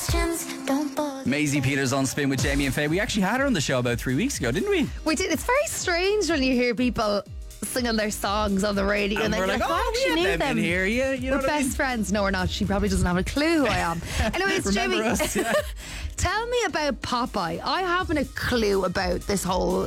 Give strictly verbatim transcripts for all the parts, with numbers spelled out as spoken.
questions, don't bother. Maisie Peters on Spin with Jamie and Faye. We actually had her on the show about three weeks ago, didn't we? We did. It's very strange when you hear people singing their songs on the radio and, And then we're you're like, like, oh, actually we knew had them them. in here. Yeah, you know We're what I best mean? friends. No, we're not. She probably doesn't have a clue who I am. Anyways, Remember Jamie, us, yeah. tell me about Popeye. I haven't a clue about this whole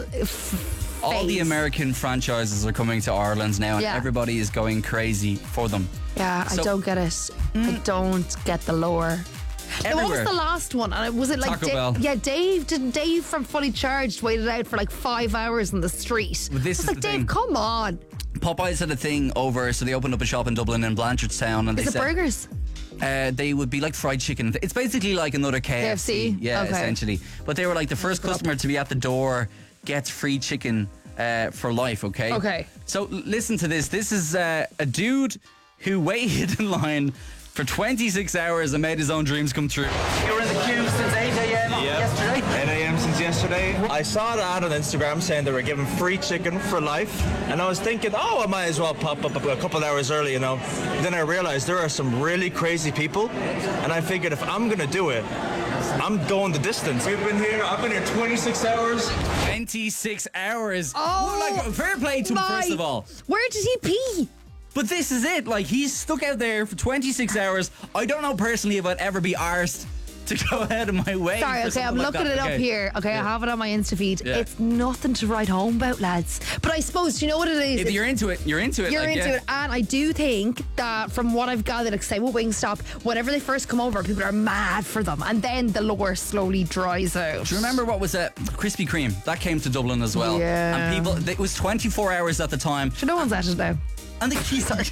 f- All the phase. American franchises are coming to Ireland now, and Yeah. everybody is going crazy for them. Yeah, I So- don't get it. I don't get the lore. Now, what was Everywhere. the last one? And was it like Taco Da- Bell. Yeah, Dave didn't Dave from Fully Charged waited out for like five hours in the street. But this I was is like, the Dave, thing. come on. Popeyes had a thing over, so they opened up a shop in Dublin in Blanchardstown, and Is they it said burgers? uh, they would be like fried chicken. It's basically like another K F C. K F C? Yeah, Okay. essentially. But they were like the first customer to be at the door gets free chicken uh, for life. Okay. Okay. So l- listen to this. This is uh, a dude who waited in line for twenty-six hours and made his own dreams come true. You were in the queue since eight a.m. yesterday. eight a.m. since yesterday. I saw the ad on Instagram saying they were giving free chicken for life, and I was thinking, oh, I might as well pop up a couple hours early, you know. Then I realized there are some really crazy people, and I figured if I'm gonna do it, I'm going the distance. We've been here. I've been here twenty-six hours. twenty-six hours. Oh, Well, like, fair play to him, my- first of all. Where did he pee? But this is it. Like, he's stuck out there for twenty-six hours. I don't know personally if I'd ever be arsed to go out of my way. Sorry, for okay, I'm something like looking that. it up Okay. here. Okay, I Yeah. have it on my Insta feed. Yeah. It's nothing to write home about, lads. But I suppose, do you know what it is? If you're into it, you're into it. You're like, into yeah. it, and I do think that from what I've gathered, like say with Wingstop, whenever they first come over, people are mad for them, and then the lore slowly dries out. Do you remember what was it? Krispy Kreme. That came to Dublin as well. Yeah. And people, it was twenty-four hours at the time. So no one's at it now. And the queues are,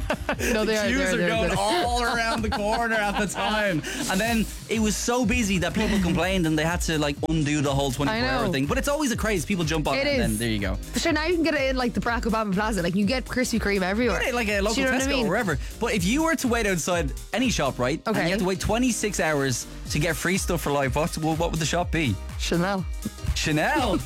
No, they the are. queues they're, are they're, going they're. all around the corner at the time. And then it was so busy that people complained and they had to like undo the whole twenty-four hour know. thing. But it's always a craze. People jump on it, It and is. then there you go. Sure, now you can get it in like the Barack Obama Plaza. Like you get Krispy Kreme everywhere. Yeah, like a local Do you know Tesco what I mean? or wherever. But if you were to wait outside any shop, right? And Okay. you had to wait twenty-six hours to get free stuff for life, what, what would the shop be? Chanel. Chanel.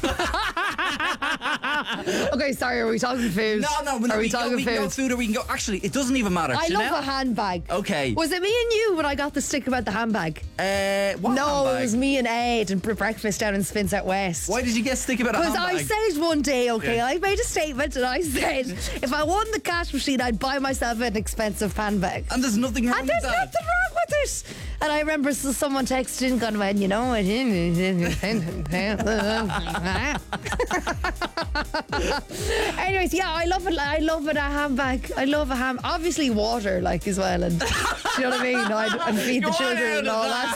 Okay, sorry, are we talking food? No, no, no. Are we, we, can talking go, we food? can go food or we can go. Actually, it doesn't even matter. I Chanel? love a handbag. Okay. Was it me and you when I got the stick about the handbag? Uh, what no, handbag? it was me and Ed and bre- breakfast down in Spins Out West. Why did you get stick about a Because handbag? I said one day, okay, Yeah. I made a statement and I said, if I won the cash machine, I'd buy myself an expensive handbag. And there's nothing wrong And with there's that. nothing wrong with it. And I remember s- someone texted and gone, well, you know what? Anyways, yeah, I love it. I love it, a handbag. I love a ham. Obviously, water, like, as well. And do you know what I mean? I'd, I'd feed the Go on children out and of all that.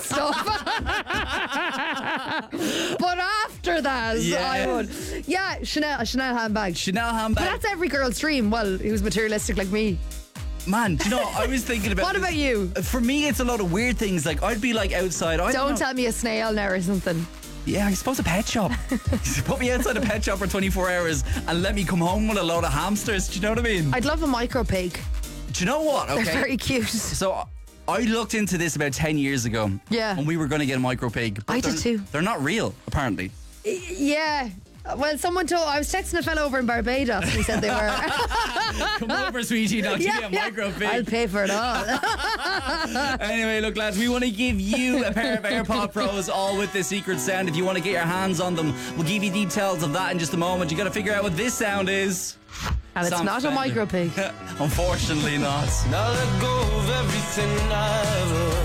that stuff. But after that, Yeah. I would. Yeah, Chanel, a Chanel handbag. Chanel But handbag. that's every girl's dream. Well, who's materialistic like me. Man, do you know, I was thinking about What this. about you? For me, it's a lot of weird things. Like, I'd be like outside. I Don't know. tell me a snail now or something. Yeah, I suppose a pet shop. Put me outside a pet shop for twenty-four hours and let me come home with a load of hamsters. Do you know what I mean? I'd love a micro pig. Do you know what? They're Okay. very cute. So I looked into this about ten years ago. Yeah. And we were going to get a micro pig. but I did they're- too. They're not real, apparently. Yeah. Well, someone told. I was texting a fellow over in Barbados. And he said they were. Come over, sweetie. I'll give you a micro pig. I'll pay for it all. Anyway, look, lads, we want to give you a pair of AirPod Pros, all with the secret sound. If you want to get your hands on them, we'll give you details of that in just a moment. You got to figure out what this sound is. And it's Sam not a Fender. micro pig. Unfortunately not. Now let go of everything I ever